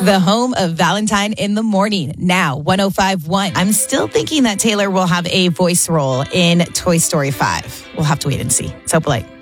The home of Valentine in the Morning. Now, 105.1. I'm still thinking that Taylor will have a voice role in Toy Story 5. We'll have to wait and see. So, Blake.